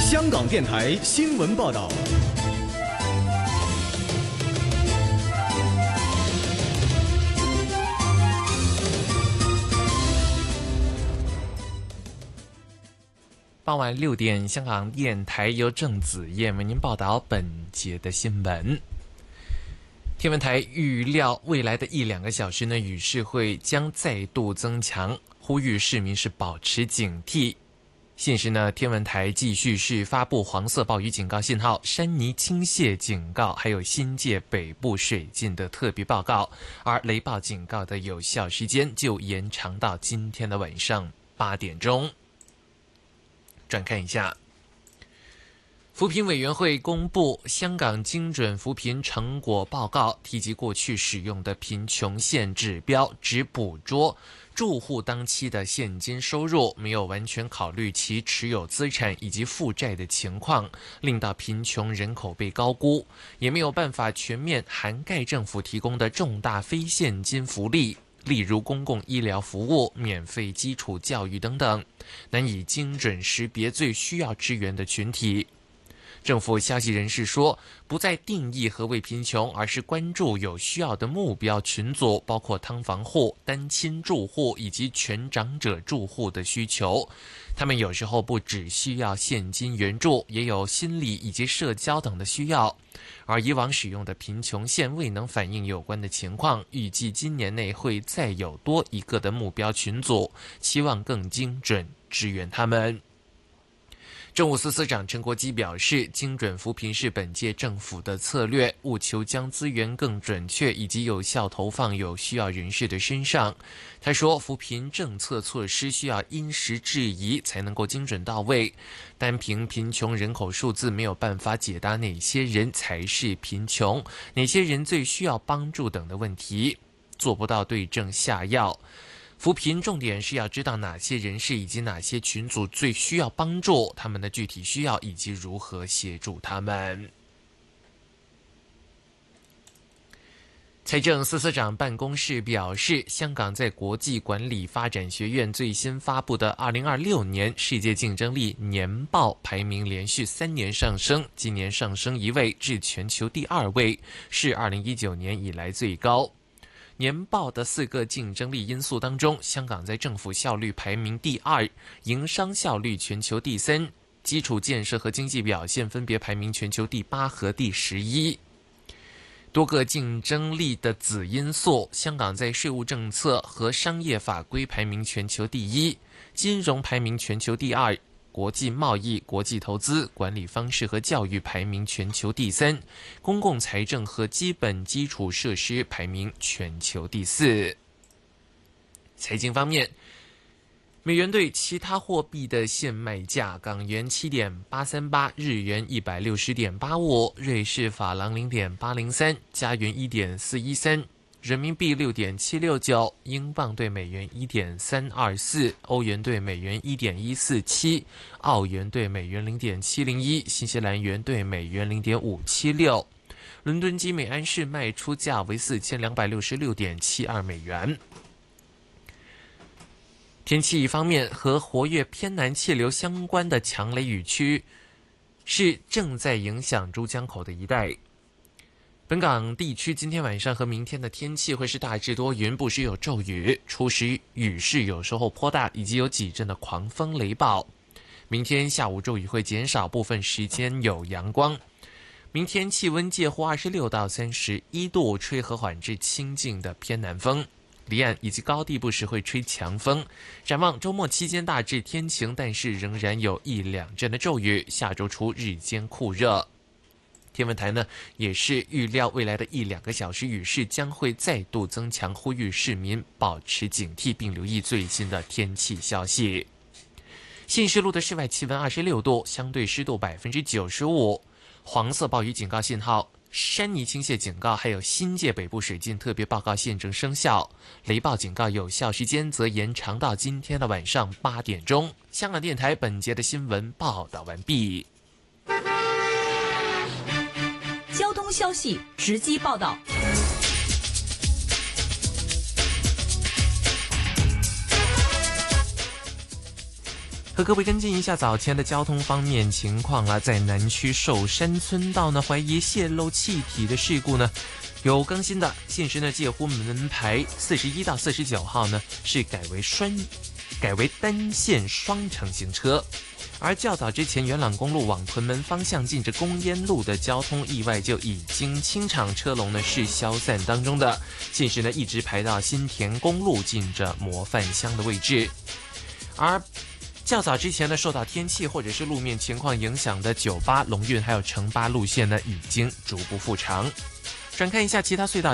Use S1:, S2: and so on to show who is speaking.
S1: 香港电台新闻报道。
S2: 傍晚6点，香港电台由郑子燕为您报道本节的新闻。天文台预料未来的1-2个小时呢，雨势会将再度增强，呼吁市民是保持警惕。现时呢，天文台继续是发布黄色暴雨警告信号、山泥倾泻警告，还有新界北部水浸的特别报告，而雷暴警告的有效时间就延长到今天的晚上8点钟。转看一下，扶贫委员会公布香港精准扶贫成果报告，提及过去使用的贫穷线指标只捕捉住户当期的现金收入，没有完全考虑其持有资产以及负债的情况，令到贫穷人口被高估，也没有办法全面涵盖政府提供的重大非现金福利，例如公共医疗服务、免费基础教育等等，难以精准识别最需要支援的群体。政府消息人士说，不再定义何谓贫穷，而是关注有需要的目标群组，包括劏房户、单亲住户以及全长者住户的需求。他们有时候不只需要现金援助，也有心理以及社交等的需要。而以往使用的贫穷线未能反映有关的情况，预计今年内会再有多一个的目标群组，期望更精准支援他们。政务司司长陈国基表示，精准扶贫是本届政府的策略，务求将资源更准确以及有效投放有需要人士的身上。他说，扶贫政策措施需要因时制宜，才能够精准到位。单凭贫穷人口数字没有办法解答哪些人才是贫穷，哪些人最需要帮助等的问题，做不到对症下药。扶贫重点是要知道哪些人士以及哪些群组最需要帮助，他们的具体需要以及如何协助他们。财政司司长办公室表示，香港在国际管理发展学院最新发布的2026年世界竞争力年报排名连续3年上升，今年上升1位至全球第2位，是2019年以来最高。年报的4个竞争力因素当中，香港在政府效率排名第2，营商效率全球第3，基础建设和经济表现分别排名全球第8和第11。多个竞争力的子因素，香港在税务政策和商业法规排名全球第1，金融排名全球第2，国际贸易、国际投资、管理方式和教育排名全球第3，公共财政和基本基础设施排名全球第4。财经方面，美元对其他货币的现卖价：港元7.838，日元160.85，瑞士法郎0.803，加元1.413。人民币6.769，英镑对美元1.324，欧元对美元1.147，澳元对美元0.701，新西兰元对美元0.576。伦敦基每安士卖出价为4266.72美元。天气方面，和活跃偏南气流相关的强雷雨区是正在影响珠江口的一带。本港地区今天晚上和明天的天气会是大致多云，不时有骤雨，初时雨势有时候颇大，以及有几阵的狂风雷暴。明天下午骤雨会减少，部分时间有阳光。明天气温介乎26到31度，吹和缓至清劲的偏南风，离岸以及高地不时会吹强风。展望周末期间大致天晴，但是仍然有1-2阵的骤雨，下周初日间酷热。天文台呢也是预料未来的1-2个小时雨势将会再度增强，呼吁市民保持警惕，并留意最新的天气消息。信义路的室外气温26度，相对湿度95%，黄色暴雨警告信号、山泥倾泻警告还有新界北部水浸特别报告现正生效，雷暴警告有效时间则延长到今天的晚上8点钟。香港电台本节的新闻报道完毕。
S3: 交通消息直击报道。
S2: 和各位跟进一下早前的交通方面情况了。在南区寿山村道呢，怀疑泄漏气体的事故呢有更新的，现时呢介乎门牌41到49号呢是改为单线双程行车。而较早之前，元朗公路往屯门方向近着公烟路的交通意外就已经清场，车龙呢是消散当中的，现时呢一直排到新田公路近着模范乡的位置。而较早之前呢，受到天气或者是路面情况影响的98、龙运还有城8路线呢，已经逐步复常。转看一下其他隧道